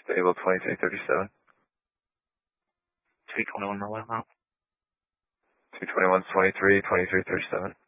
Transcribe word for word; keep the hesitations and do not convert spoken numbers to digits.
Stable twenty-three thirty-seven. two twenty-one, the left out. two twenty-one twenty-three, twenty-three thirty-seven.